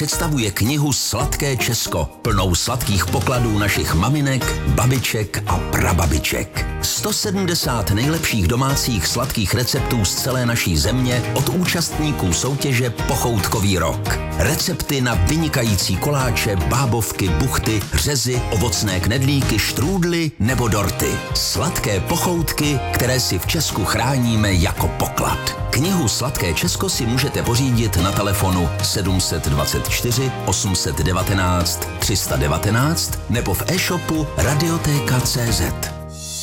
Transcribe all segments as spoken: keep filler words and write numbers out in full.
představuje knihu Sladké Česko, plnou sladkých pokladů našich maminek, babiček a prababiček. sto sedmdesát nejlepších domácích sladkých receptů z celé naší země od účastníků soutěže Pochoutkový rok. Recepty na vynikající koláče, bábovky, buchty, řezy, ovocné knedlíky, štrůdly nebo dorty. Sladké pochoutky, které si v Česku chráníme jako poklad. Knihu Sladké Česko si můžete pořídit na telefonu sedm set dvacet čtyři osm set devatenáct tři sta devatenáct nebo v e-shopu radioteka tečka cé zet.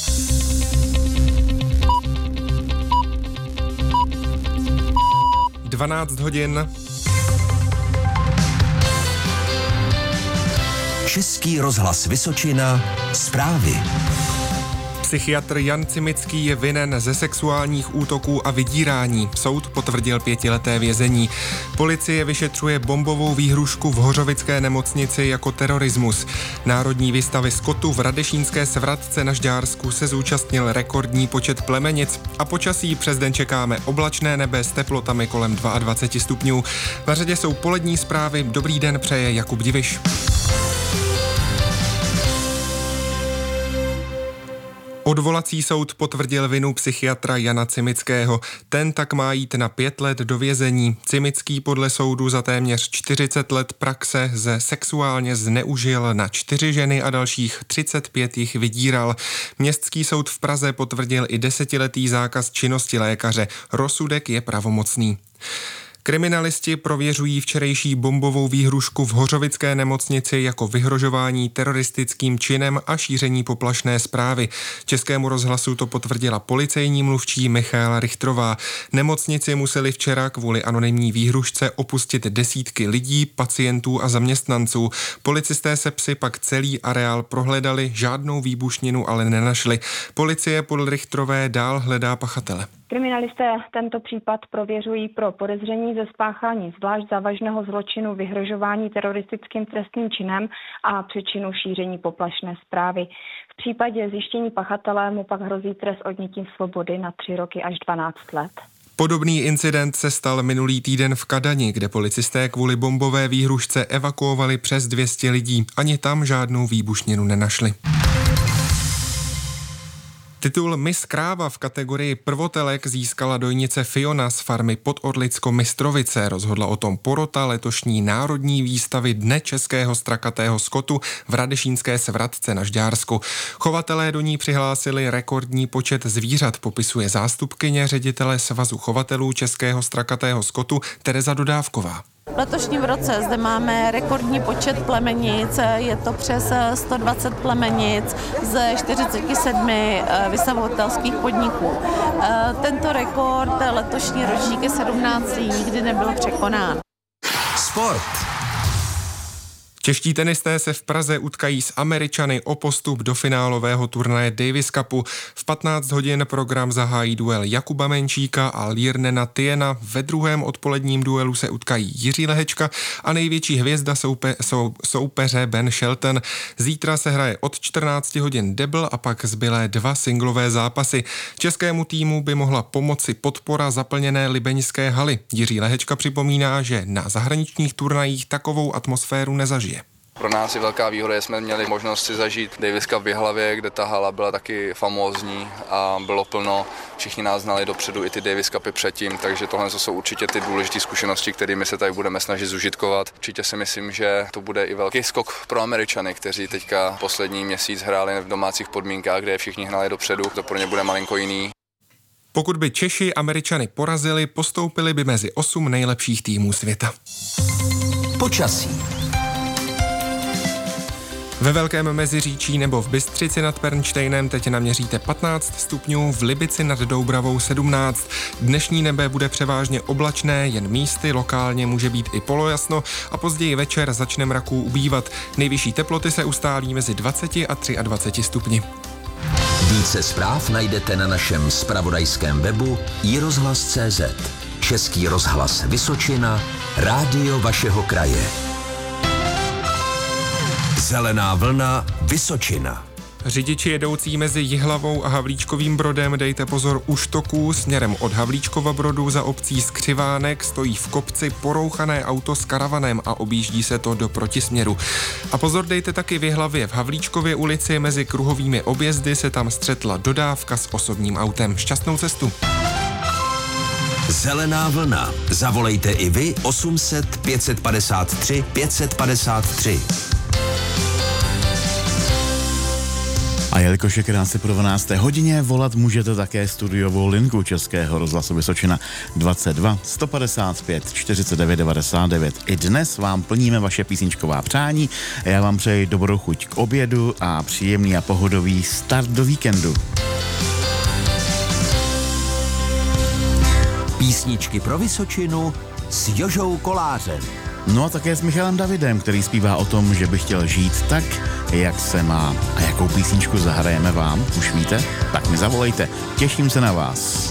dvanáct hodin. Český rozhlas Vysočina, zprávy. Psychiatr Jan Cimický je vinen ze sexuálních útoků a vydírání. Soud potvrdil pětileté vězení. Policie vyšetřuje bombovou výhrušku v Hořovické nemocnici jako terorismus. Národní výstavy skotu v Radešínské Svratce na Žďársku se zúčastnil rekordní počet plemenic a počasí přes den čekáme oblačné nebe s teplotami kolem dvacet dva stupňů. Na řadě jsou polední zprávy. Dobrý den přeje Jakub Diviš. Odvolací soud potvrdil vinu psychiatra Jana Cimického. Ten tak má jít na pět let do vězení. Cimický podle soudu za téměř čtyřicet let praxe ze sexuálně zneužil na čtyři ženy a dalších třicet pět jich vydíral. Městský soud v Praze potvrdil i desetiletý zákaz činnosti lékaře. Rozsudek je pravomocný. Kriminalisti prověřují včerejší bombovou výhrušku v Hořovické nemocnici jako vyhrožování teroristickým činem a šíření poplašné zprávy. Českému rozhlasu to potvrdila policejní mluvčí Michaela Richtrová. Nemocnici museli včera kvůli anonymní výhrušce opustit desítky lidí, pacientů a zaměstnanců. Policisté se psy pak celý areál prohledali, žádnou výbušninu ale nenašli. Policie podle Richtrové dál hledá pachatele. Kriminalisté tento případ prověřují pro podezření ze spáchání zvlášť závažného zločinu vyhrožování teroristickým trestným činem a přečinu šíření poplašné zprávy. V případě zjištění pachatele mu pak hrozí trest odnětí svobody na tři roky až dvanáct let. Podobný incident se stal minulý týden v Kadani, kde policisté kvůli bombové výhrušce evakuovali přes dvě stě lidí. Ani tam žádnou výbušninu nenašli. Titul Miss Kráva v kategorii prvotelek získala dojnice Fiona z farmy Podorlicko-Mistrovice. Rozhodla o tom porota letošní národní výstavy Dne českého strakatého skotu v Radešínské Svratce na Žďársku. Chovatelé do ní přihlásili rekordní počet zvířat, popisuje zástupkyně ředitele Svazu chovatelů českého strakatého skotu Tereza Dodávková. V letošním roce zde máme rekordní počet plemenic, je to přes sto dvacet plemenic ze čtyřiceti sedmi vysavovatelských podniků. Tento rekord letošní ročník je sedmnáctý, nikdy nebyl překonán. Sport. Čeští tenisté se v Praze utkají s Američany o postup do finálového turnaje Davis Cupu. V patnáct hodin program zahájí duel Jakuba Menčíka a Liernena Tiena. Ve druhém odpoledním duelu se utkají Jiří Lehečka a největší hvězda soupe, sou, soupeře Ben Shelton. Zítra se hraje od čtrnácti hodin debl a pak zbylé dva singlové zápasy. Českému týmu by mohla pomoci podpora zaplněné libeňské haly. Jiří Lehečka připomíná, že na zahraničních turnajích takovou atmosféru nezažije. Pro nás je velká výhoda, že jsme měli možnost si zažít Davis Cup v Jihlavě, kde ta hala byla taky famózní a bylo plno. Všichni nás znali dopředu i ty Davis Cupy předtím, takže tohle jsou určitě ty důležité zkušenosti, kterými se tady budeme snažit zužitkovat. Určitě si myslím, že to bude i velký skok pro Američany, kteří teďka poslední měsíc hráli v domácích podmínkách, kde je všichni hnali dopředu. To pro ně bude malinko jiný. Pokud by Češi Američany porazili, postoupili by mezi osm nejlepších týmů světa. Počasí. Ve Velkém Meziříčí nebo v Bystřici nad Pernštejnem teď naměříte patnáct stupňů, v Libici nad Doubravou sedmnáct. Dnešní nebe bude převážně oblačné, jen místy lokálně může být i polojasno a později večer začne mraků ubývat. Nejvyšší teploty se ustálí mezi dvaceti a dvaceti třemi stupni. Více zpráv najdete na našem zpravodajském webu i rozhlas tečka cé zet. Český rozhlas Vysočina, rádio vašeho kraje. Zelená vlna Vysočina. Řidiči jedoucí mezi Jihlavou a Havlíčkovým Brodem, dejte pozor u Štoků, směrem od Havlíčkova Brodu za obcí Skřivánek stojí v kopci porouchané auto s karavanem a objíždí se to do protisměru. A pozor dejte taky v Jihlavě v Havlíčkově ulici mezi kruhovými objezdy se tam střetla dodávka s osobním autem. Šťastnou cestu. Zelená vlna. Zavolejte i vy osm set pět padesát tři pět padesát tři. A jelikož je krátce po dvanácté hodině, volat můžete také studiovou linku Českého rozhlasu Vysočina dvacet dva sto padesát pět čtyřicet devět devadesát devět. I dnes vám plníme vaše písničková přání. Já vám přeji dobrou chuť k obědu a příjemný a pohodový start do víkendu. Písničky pro Vysočinu s Jožou Kolářem. No a také s Michalem Davidem, který zpívá o tom, že by chtěl žít tak, jak se má. A jakou písničku zahrajeme vám, už víte? Tak mi zavolejte, těším se na vás.